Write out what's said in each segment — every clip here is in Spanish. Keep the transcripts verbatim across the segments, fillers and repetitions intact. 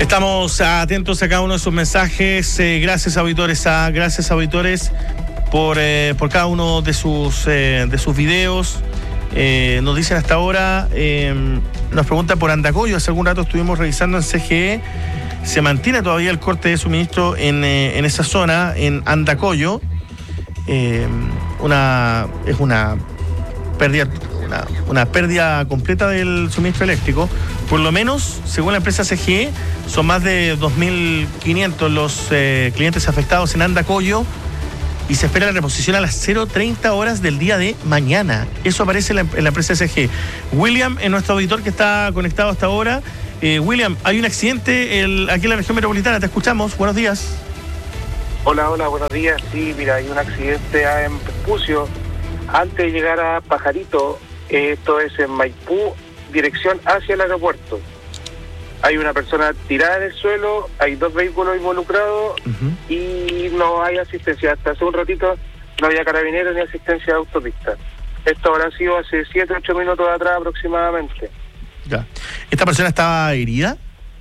Estamos atentos a cada uno de sus mensajes. Eh, gracias, auditores, a, gracias, auditores, por, eh, por cada uno de sus, eh, de sus videos. Eh, nos dicen hasta ahora, eh, nos preguntan por Andacollo. Hace algún rato estuvimos revisando en C G E. Se mantiene todavía el corte de suministro en, eh, en esa zona, en Andacollo. Eh, una, es una pérdida, una, una pérdida completa del suministro eléctrico. Por lo menos, según la empresa C G E, son más de dos mil quinientos los eh, clientes afectados en Andacollo y se espera la reposición a las cero treinta horas del día de mañana. Eso aparece en la, en la empresa C G E. William, es nuestro auditor que está conectado hasta ahora. Eh, William, hay un accidente el, aquí en la región metropolitana. Te escuchamos. Buenos días. Hola, hola, buenos días. Sí, mira, hay un accidente en Vespucio. Antes de llegar a Pajarito, esto es en Maipú, dirección hacia el aeropuerto. Hay una persona tirada en el suelo, hay dos vehículos involucrados uh-huh. y no hay asistencia. Hasta hace un ratito no había carabineros ni asistencia de autopista. Esto habrá sido hace siete, ocho minutos atrás aproximadamente. Ya. ¿Esta persona estaba herida?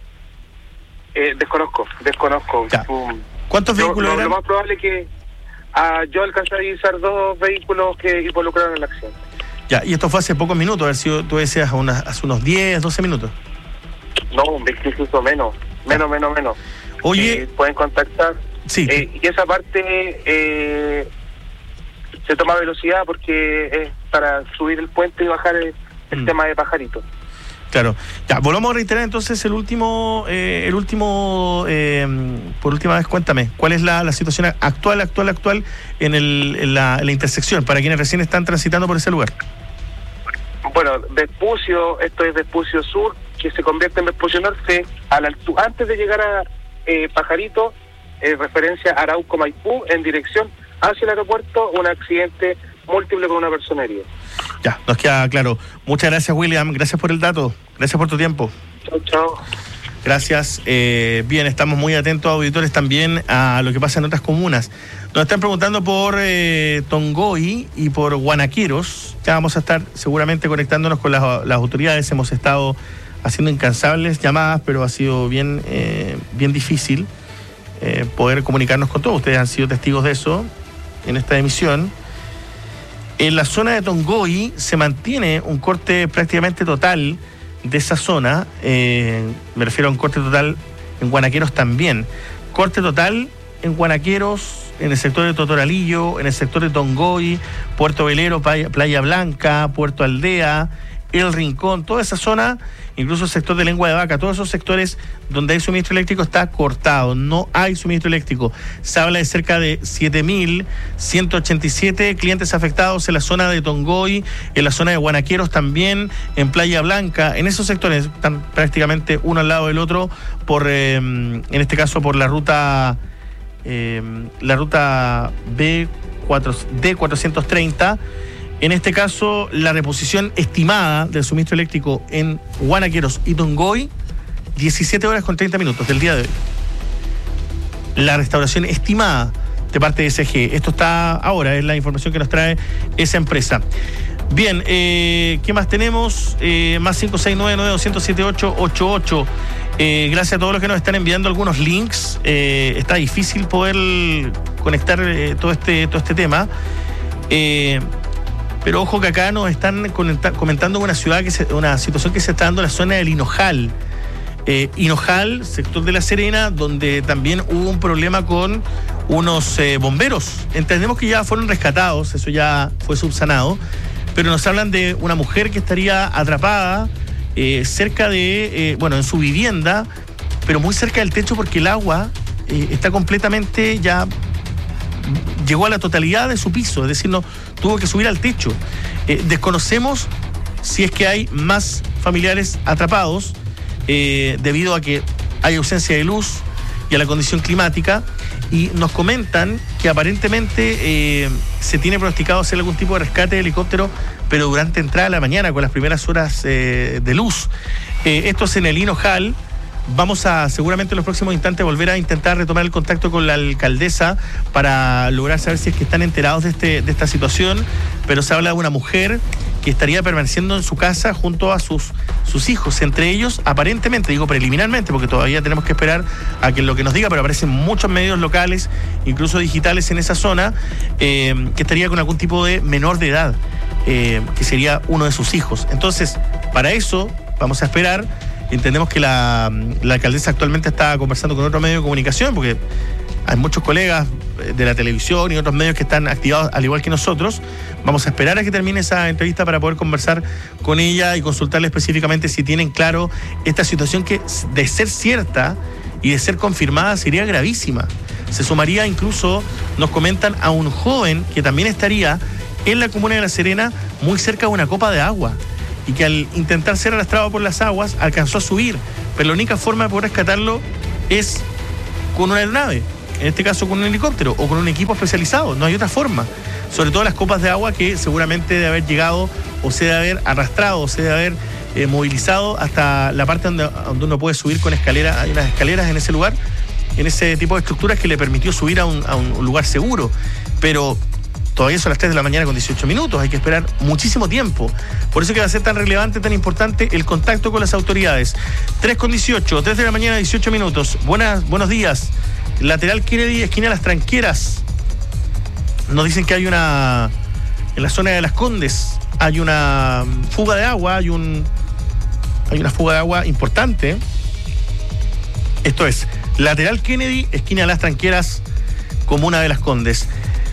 Eh, desconozco, desconozco. Ya. ¿Cuántos yo, vehículos lo, eran? Lo más probable es que ah, yo alcancé a divisar dos vehículos que involucraron el accidente. Ya, y esto fue hace pocos minutos, a ver si tú decías unas, hace unos diez, doce minutos. No, incluso menos, menos, ya. menos, menos. Oye. Eh, pueden contactar. Sí. Eh, y esa parte eh, se toma velocidad porque es para subir el puente y bajar el, el mm. tema de Pajarito. Claro. Ya, volvamos a reiterar entonces el último, eh, el último, eh, por última vez, cuéntame, ¿cuál es la, la situación actual, actual, actual en, el, en, la, en la intersección para quienes recién están transitando por ese lugar? Bueno, Vespucio, esto es Vespucio Sur, que se convierte en Vespucio Norte, a la altura, antes de llegar a eh, Pajarito, eh, referencia a Arauco Maipú, en dirección hacia el aeropuerto, un accidente múltiple con una persona herida. Ya, nos queda claro. Muchas gracias, William. Gracias por el dato. Gracias por tu tiempo. Chao, chao. Gracias. Eh, bien, estamos muy atentos, auditores, también a lo que pasa en otras comunas. Nos están preguntando por eh, Tongoy y por Guanaqueros. Ya vamos a estar seguramente conectándonos con las, las autoridades. Hemos estado haciendo incansables llamadas, pero ha sido bien, eh, bien difícil eh, poder comunicarnos con todos. Ustedes han sido testigos de eso en esta emisión. En la zona de Tongoy se mantiene un corte prácticamente total de esa zona. Eh, me refiero a un corte total en Guanaqueros también. Corte total en Guanaqueros, en el sector de Totoralillo, en el sector de Tongoy, Puerto Velero, Playa, Playa Blanca, Puerto Aldea, El Rincón, toda esa zona, incluso el sector de Lengua de Vaca, todos esos sectores donde hay suministro eléctrico está cortado, no hay suministro eléctrico. Se habla de cerca de siete mil ciento ochenta y siete clientes afectados en la zona de Tongoy, en la zona de Guanaqueros también, en Playa Blanca, en esos sectores están prácticamente uno al lado del otro, por eh, en este caso por la ruta eh, la ruta B D cuatrocientos treinta. En este caso, la reposición estimada del suministro eléctrico en Guanaqueros y Tongoy, diecisiete horas con treinta minutos del día de hoy. La restauración estimada de parte de C G E. Esto está ahora, es la información que nos trae esa empresa. Bien, eh, ¿qué más tenemos? Eh, más cinco seis nueve nueve dos cero siete ocho ocho ocho. Eh, gracias a todos los que nos están enviando algunos links. Eh, está difícil poder conectar eh, todo este, todo este tema. Eh, Pero ojo que acá nos están comentando una ciudad que se, una situación que se está dando en la zona del Hinojal. Eh, Hinojal, sector de La Serena, donde también hubo un problema con unos eh, bomberos. Entendemos que ya fueron rescatados, eso ya fue subsanado, pero nos hablan de una mujer que estaría atrapada eh, cerca de, eh, bueno, en su vivienda, pero muy cerca del techo porque el agua eh, está completamente ya... llegó a la totalidad de su piso, es decir, no tuvo que subir al techo. Eh, desconocemos si es que hay más familiares atrapados eh, debido a que hay ausencia de luz y a la condición climática, y nos comentan que aparentemente eh, se tiene pronosticado hacer algún tipo de rescate de helicóptero, pero durante entrada de la mañana, con las primeras horas eh, de luz. Eh, esto es en el Hinojal. Vamos a seguramente en los próximos instantes volver a intentar retomar el contacto con la alcaldesa para lograr saber si es que están enterados de, este, de esta situación, pero se habla de una mujer que estaría permaneciendo en su casa junto a sus, sus hijos, entre ellos, aparentemente, digo preliminarmente, porque todavía tenemos que esperar a que lo que nos diga, pero aparecen muchos medios locales, incluso digitales en esa zona, eh, que estaría con algún tipo de menor de edad, eh, que sería uno de sus hijos. Entonces, para eso vamos a esperar. Entendemos que la, la alcaldesa actualmente está conversando con otro medio de comunicación, porque hay muchos colegas de la televisión y otros medios que están activados al igual que nosotros. Vamos a esperar a que termine esa entrevista para poder conversar con ella y consultarle específicamente si tienen claro esta situación que, de ser cierta y de ser confirmada, sería gravísima. Se sumaría incluso, nos comentan, a un joven que también estaría en la comuna de La Serena, muy cerca de una copa de agua, y que al intentar ser arrastrado por las aguas alcanzó a subir, pero la única forma de poder rescatarlo es con una aeronave, en este caso con un helicóptero o con un equipo especializado. No hay otra forma, sobre todo las copas de agua, que seguramente debe haber llegado o se debe haber arrastrado o se debe haber eh, movilizado hasta la parte donde, donde uno puede subir con escaleras. Hay unas escaleras en ese lugar, en ese tipo de estructuras que le permitió subir a un, a un lugar seguro, pero todavía son las tres de la mañana con dieciocho minutos, hay que esperar muchísimo tiempo. Por eso que va a ser tan relevante, tan importante el contacto con las autoridades. tres con dieciocho, tres de la mañana, dieciocho minutos. Buenas, buenos días. Lateral Kennedy, esquina de Las Tranqueras. Nos dicen que hay una, en la zona de Las Condes, hay una fuga de agua, hay un hay una fuga de agua importante. Esto es, lateral Kennedy, esquina de Las Tranqueras, comuna de Las Condes.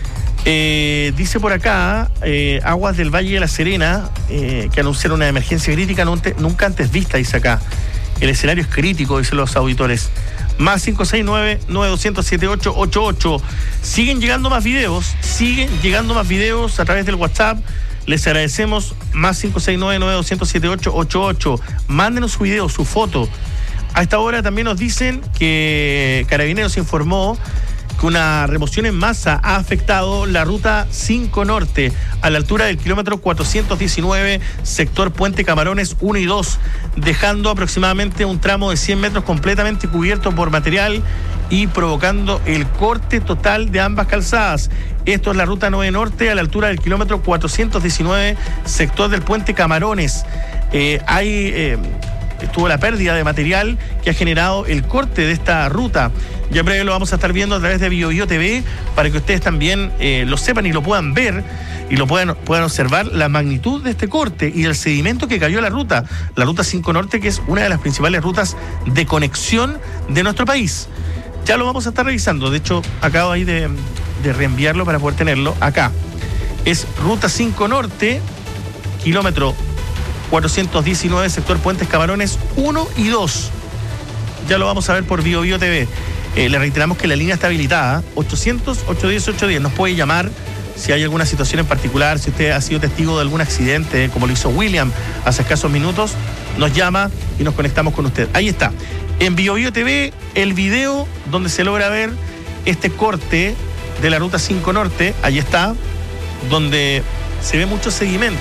Eh, dice por acá, eh, Aguas del Valle de La Serena, eh, que anunciaron una emergencia crítica nunca antes vista, dice acá. El escenario es crítico, dicen los auditores. Más cinco seis nueve, nueve dos cero cero, siete ocho ocho ocho. Siguen llegando más videos, siguen llegando más videos a través del WhatsApp. Les agradecemos. Más cinco seis nueve, nueve dos cero cero, siete ocho ocho ocho. Mándenos su video, su foto. A esta hora también nos dicen que Carabineros informó que una remoción en masa ha afectado la ruta cinco Norte a la altura del kilómetro cuatrocientos diecinueve, sector Puente Camarones uno y dos, dejando aproximadamente un tramo de cien metros completamente cubierto por material y provocando el corte total de ambas calzadas. Esto es la ruta nueve Norte a la altura del kilómetro cuatrocientos diecinueve, sector del Puente Camarones. Eh, hay... Eh, estuvo la pérdida de material que ha generado el corte de esta ruta. Ya en breve lo vamos a estar viendo a través de Bio Bio T V para que ustedes también eh, lo sepan y lo puedan ver y lo puedan, puedan observar la magnitud de este corte y el sedimento que cayó a la ruta, la ruta cinco Norte, que es una de las principales rutas de conexión de nuestro país. Ya lo vamos a estar revisando, de hecho acabo ahí de, de reenviarlo para poder tenerlo acá. Es ruta cinco Norte, kilómetro cuatrocientos diecinueve, sector Puentes Camarones uno y dos. Ya lo vamos a ver por Bio Bio T V. Eh, le reiteramos que la línea está habilitada, ochocientos, ochocientos diez, ochocientos diez. Nos puede llamar si hay alguna situación en particular, si usted ha sido testigo de algún accidente, como lo hizo William hace escasos minutos, nos llama y nos conectamos con usted. Ahí está, en Bio Bio T V, el video donde se logra ver este corte de la ruta cinco Norte, ahí está, donde se ve mucho seguimiento.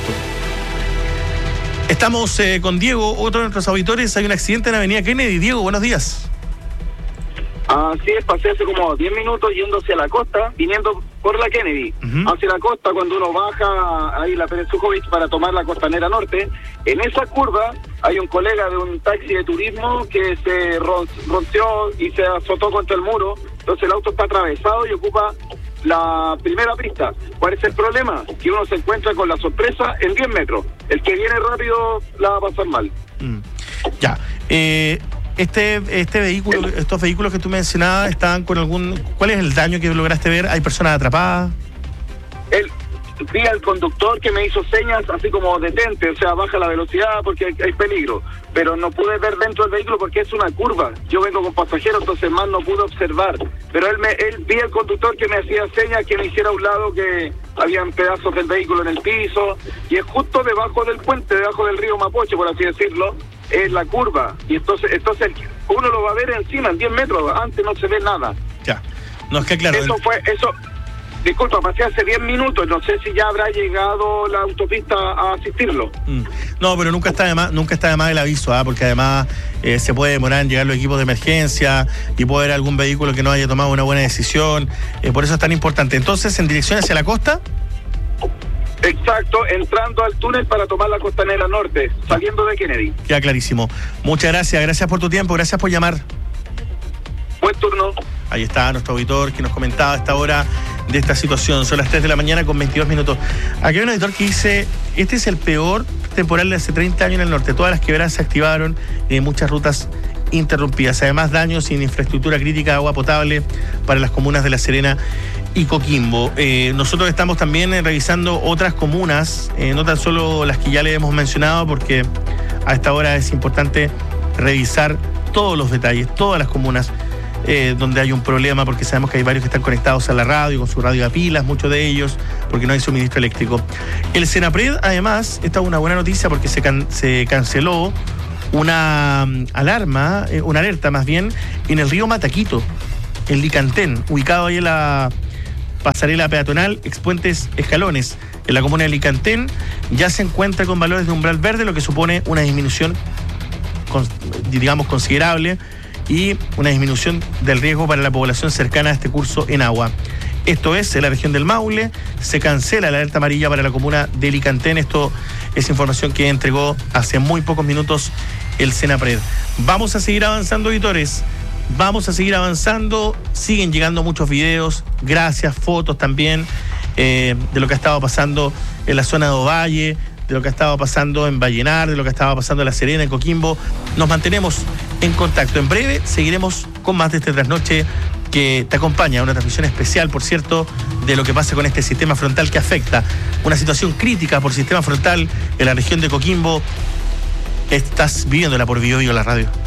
Estamos eh, con Diego, otro de nuestros auditores. Hay un accidente en la avenida Kennedy. Diego, buenos días. Así es, pasé hace como diez minutos yendo hacia la costa, viniendo por la Kennedy. Uh-huh. Hacia la costa, cuando uno baja ahí la Pérez Sujovic para tomar la Costanera Norte, en esa curva hay un colega de un taxi de turismo que se ron- ronció y se azotó contra el muro. Entonces el auto está atravesado y ocupa la primera pista. ¿Cuál es el problema? Que uno se encuentra con la sorpresa en diez metros. El que viene rápido la va a pasar mal. Mm. Ya. Eh, este este vehículo, estos vehículos que tú mencionabas, estaban con algún... ¿Cuál es el daño que lograste ver? ¿Hay personas atrapadas? El, vi al conductor que me hizo señas así como detente, o sea, baja la velocidad porque hay, hay peligro. Pero no pude ver dentro del vehículo porque es una curva. Yo vengo con pasajeros, entonces más no pude observar. Pero él me él vi al conductor que me hacía señas que me hiciera a un lado, que habían pedazos del vehículo en el piso. Y es justo debajo del puente, debajo del río Mapocho, por así decirlo, es la curva. Y entonces entonces uno lo va a ver encima, en diez metros. Antes no se ve nada. Ya. No, es que claro... Eso el... fue... eso Disculpa, pasé hace diez minutos, no sé si ya habrá llegado la autopista a asistirlo. Mm. No, pero nunca está de más, nunca está de más el aviso, ¿ah? Porque además eh, se puede demorar en llegar los equipos de emergencia y puede haber algún vehículo que no haya tomado una buena decisión. Eh, por eso es tan importante. Entonces, ¿en dirección hacia la costa? Exacto, entrando al túnel para tomar la Costanera Norte, saliendo de Kennedy. Queda clarísimo. Muchas gracias, gracias por tu tiempo, gracias por llamar. Buen turno. Ahí está nuestro auditor que nos comentaba a esta hora de esta situación. Son las tres de la mañana con veintidós minutos. Aquí hay un auditor que dice, este es el peor temporal de hace treinta años en el norte. Todas las quebradas se activaron y hay muchas rutas interrumpidas. Además, daños en infraestructura crítica de agua potable para las comunas de La Serena y Coquimbo. Eh, nosotros estamos también eh, revisando otras comunas, eh, no tan solo las que ya le hemos mencionado, porque a esta hora es importante revisar todos los detalles, todas las comunas eh, donde hay un problema, porque sabemos que hay varios que están conectados a la radio, con su radio a pilas, muchos de ellos, porque no hay suministro eléctrico. El Senapred, además, esta es una buena noticia porque se, can- se canceló una um, alarma, eh, una alerta más bien, en el río Mataquito, en Licantén, ubicado ahí en la pasarela peatonal Expuentes Escalones, en la comuna de Licantén. Ya se encuentra con valores de umbral verde, lo que supone una disminución, con, digamos, considerable, y una disminución del riesgo para la población cercana a este curso en agua. Esto es, en la región del Maule, se cancela la alerta amarilla para la comuna de Licantén. Esto es información que entregó hace muy pocos minutos el Senapred. Vamos a seguir avanzando, auditores. Vamos a seguir avanzando. Siguen llegando muchos videos, gracias, fotos también, eh, de lo que ha estado pasando en la zona de Ovalle, de lo que ha estado pasando en Vallenar, de lo que estaba pasando en La Serena, en Coquimbo. Nos mantenemos en contacto. En breve seguiremos con más de este trasnoche que te acompaña, una transmisión especial, por cierto, de lo que pasa con este sistema frontal que afecta. Una situación crítica por sistema frontal en la región de Coquimbo. Estás viviéndola por Bio Bio, la radio.